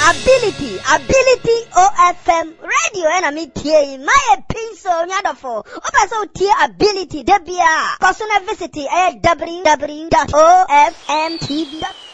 ability OFM radio and me tie my pencil nyadofo obaso tie ability debia personal visit www.ofmtv.com